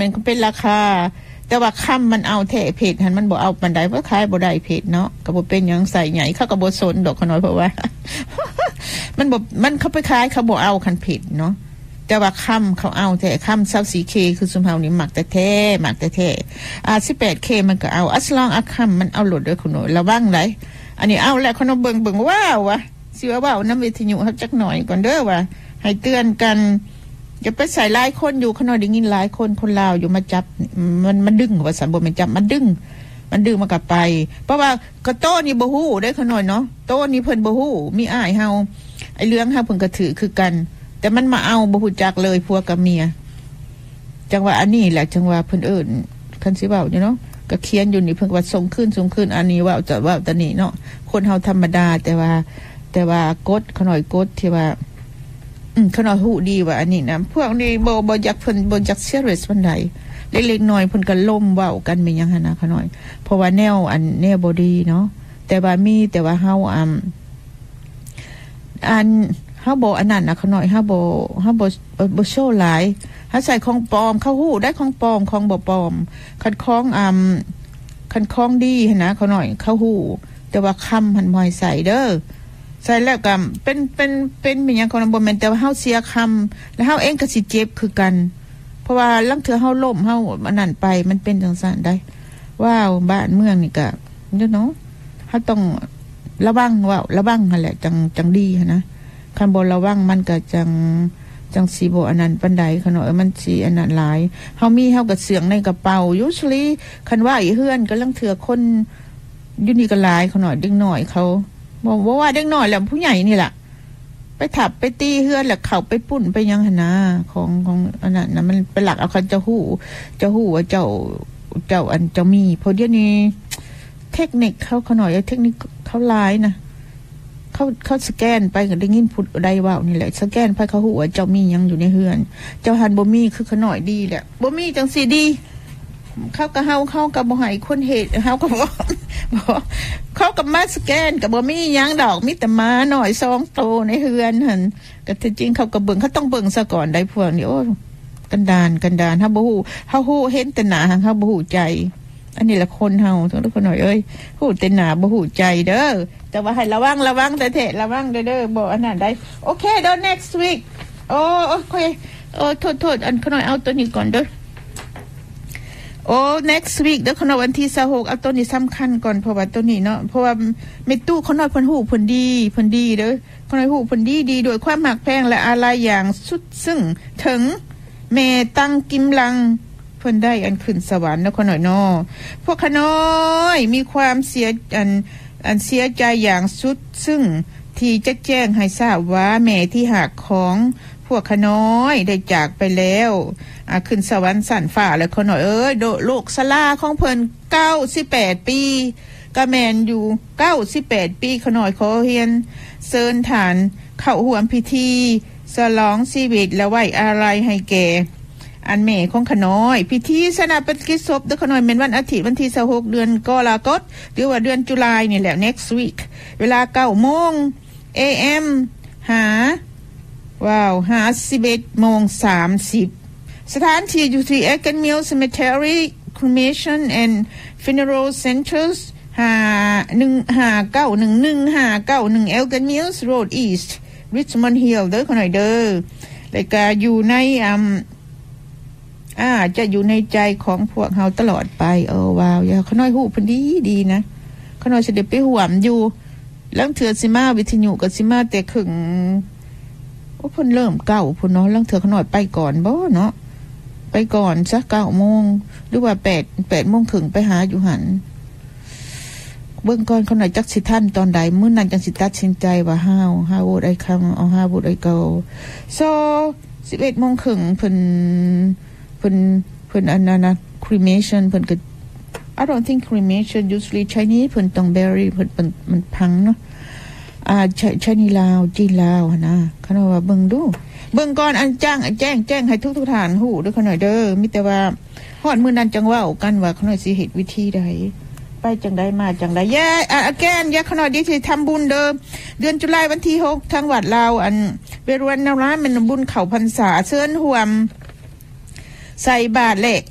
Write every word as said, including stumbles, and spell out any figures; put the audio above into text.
มันก็เป็นราคาแต่ว่าค่ำมันเอาแท้เพจหันมันบ่เอาปานใดเพราะขายบ่ได้เพจเนาะก็บ่เป็นหยังใส่ใหญ่เขาก็บ่สนดอกเขาน้อยเพราะว่า มันบ่มันเขาไปขายเขาบ่เอาคันเพจเนาะแต่ว่าค่ำเขาเอาแต่ค่ำ ยี่สิบสี่ เค คือซุมเฮานี่มักแต่แท้มักแต่แท้อ่า สิบแปด เค มันก็เอาอัสลองอักค่ำมันเอาโหลดเด้อคุณน้อยระวังหลายอันนี้เอาแล้วเขาน้องเบิ่งเบิ่งว้าววะสิว่าว้าวนำวิทยุเฮาจักหน่อยก่อนเด้อว่าให้เตือนกันจะไปใส่หลายคนอยู่เขาน้อยได้ยินหลายคนคนลาวอยู่มาจับมันมันดึงว่าสันบ่แม่นจับมันดึงมันดึงมากลับไปเพราะว่ากระโต้นี่บ่ฮู้ได้เขาน้อยเนาะโต้นี่เพิ่นบ่ฮู้มีอ้ายเฮาไอ้เรื่องเฮาเพิ่นก็ถือคือกันแต่มันมาเอาบ่ฮู้จักเลยผัวกับเมียจังว่าอันนี้แหละจังว่าเพิ่นเอิ้นคันสิเว้าอยู่เนาะก็เขียนอยู่นี่เพิ่นว่าส่งขึ้นส่งขึ้นอันนี้เว้าจะเว้าตะนี้เนาะคนเฮาธรรมดาแต่ว่าแต่ว่ากดเขาน้อยกดที่ว่าอืมเขาน้อยฮู้ดีว่าอันนี้นะพวกนี้บ่บ่อยากเพิ่นบ่อยากเสียเรสปานใดเล็กๆน้อยเพิ่นก็ล้มเว้ากันแม่นหยังหั่นนะเขาน้อยเพราะว่าแนวอันแนวบ่ดีเนาะแต่ว่ามีแต่ว่าเฮาอ่าอันเฮาบ่อันนั้นนะเขาน้อยเฮาบ่เฮาบ่บ่โชว์หลายเฮาใส่ของปลอมเขาฮู้ได้ของปลอมของบ่ปลอมคันของอ่าคันของดีหั่นนะเขาน้อยเขาฮู้แต่ว่าคำหั่นบ่ให้ใส่เด้อใส่แล้วก็เป็นเป็นเป็นเป็นหยังของบ่แม่นแต่ว่าเฮาเสียคำแล้วเฮาเองก็สิเจ็บคือกันเพราะว่าลางเทื่อเฮาล้มเฮาอันนั้นไปมันเป็นจังซั่นได้ว้าวบ้านเมืองนี่ก็อยู่เนาะเฮาต้องระวังว่าระวังนั่นแหละจังจังดีหั่นนะคันบ่ระวังมันก็จังจังสิบ่อันนั้นปานใดขนาดมันสิอันนั้นหลายเฮามีเฮาก็เสืองในกระเป๋า usually คันว่าอีเฮือนก็ลางเทื่อคนอยู่นี่ก็หลายขนาดเด็กน้อยเขาบอกว่าว่าเด็กน้อยแล้วผู้ใหญ่นี่ล่ะไปถับไปตีเฮือนแล้วเข้าไปปุ้นไปยังหั่นนะของของอันนั้นน่ะมันเป็นหลักเอาคันจะฮู้จะฮู้ว่าเจ้าเจ้าอันเจ้ามีเพราะเดี๋ยวนี้เทคนิคเขาขนาดเทคนิคเขาหลายนะเขาเขาสแกนไปก็ได้ยินพูดได้ว่านี่แหละสแกนไปเขาฮู้ว่าเจ้ามีหยังอยู่ในเฮือนเจ้าหันบ่มีคือขน้อยดีแหละบ่มีจังสิดีเขาก็เฮาเขาก็บ่ให้คนเฮ็ดเฮาก็บ่บ่เขาก็มาสแกนก็บ่มีหยังดอกมีแต่หมาน้อยสองโตในเฮือนหั่นก็จริงเขาก็เบิ่งเขาต้องเบิ่งซะก่อนได้พวกนี้โอ้กันดานกันดานเฮาบ่ฮู้เฮาฮู้เห็นแต่หน้าเฮาบ่ฮู้ใจอันนี้ละคนเฮาทุกคนหน่อยเอ้ยฮู้แต่หน้าบ่ฮู้ใจเด้อแต่ว่าให้ระวังระวังแต่เถะระวังเด้อเด้อบ่อันนั้นได้โอเคเดี๋ยว next week โอ้โอเคโอ้โทษๆอันขน้อยเอาตัวนี้ก่อนเด้อโอ้ next week เด้อขน้อยวันที่ยี่สิบหกเอาตัวนี้สำคัญก่อนเพราะว่าตัวนี้เนาะเพราะว่าแม่ตู้ขน้อยเพิ่นฮู้เพิ่นดีเพิ่นดีเด้อขน้อยฮู้เพิ่นดีดีด้วยความหักแพงและอะไรอย่างสุดซึ่งถึงแม่ตั้งกิมลังเพิ่นได้อันขึ้นสวรรค์เนาะขน้อยเนาะพวกขน้อยมีความเสียอันอันเสียใจอย่างสุดซึ่งที่จะแจ้งให้ทราบว่าแม่ที่หักของพวกขน้อยได้จากไปแล้วอ่าขึ้นสวรรค์สันฟ้าแล้วขน้อยเอ้ยโดโลกสลาของเพิ่นเก้าสิบแปดปีก็แม่นอยู่เก้าสิบแปดปีขน้อยขอเฮียนเชิญฐานเข้าร่วมพิธีฉลองชีวิตและไว้อาลัยให้แก่อันแม่ของขน้อยพิธีสนาปนกิจศพเด้อขน้อยเป็นวันอาทิตย์วันที่ยี่สิบหกเดือนกรกฎาคมหรือว่าเดือนตุลาคมนี่แหละ next week เวลา เก้าโมง เอ เอ็ม หาว้าวหา สิบเอ็ดโมงสามสิบสถานที่อยู่ที่ Egan Mills Cemetery Cremation and Funeral Centers หาหนึ่งห้าเก้าหนึ่งหนึ่งห้าเก้าหนึ่ง Egan Mills Road East Richmond Hill เด้อขน้อยเด้อแล้วก็อยู่ในอ่าอ่าจะอยู่ในใจของพวกเฮาตลอดไปเออว้าวอย่าขน้อยฮู้เพิ่นดีดีนะขน้อยสิได้ไปห่วมอยู่ลังเถือสิมาวิทยุก็สิมาแต่ครึ่งโอ้เพิ่นเริ่มเก้าพุ่นเนาะลังเถือขน้อยไปก่อนบ่เนาะไปก่อนสัก เก้าโมงหรือว่าแปด แปดโมงครึ่งไปหาอยู่หั่นเบิ่งก่อนขน้อยจักสิทันตอนใดมื้อนั้นจังสิตัดสินใจว่า how how would I come or how would I go so สิบเอ็ดโมงครึ่งเพิ่นเพิ่นเพิ่นอันนั้นนะ cremation เพิ่นก็ I don't think cremation usually Chinese เพิ่นต้อง bury เพิ่นเพิ่นมันพังเนาะอ่าใช่นี่ลาวจีนลาวหั่นนะเขาว่าเบิ่งดูเบิ่งก่อนอันจ้างแจ้งแจ้งให้ทุกๆท่านฮู้เด้อเขาหน่อยเด้อมีแต่ว่าฮอดมื้อนั้นจังเว้ากันว่าเขาหน่อยสิเฮ็ดวิธีใดไปจังได๋มาจังได๋แย่อ่ะ again อย่าเขาหน่อยดิสิทำบุญเด้อเดือนตุลาคมวันที่หกทางวัดลาวอันเวรวันนารายณ์มันบุญเข้าพรรษาเชิญร่วมใส่บาตรและ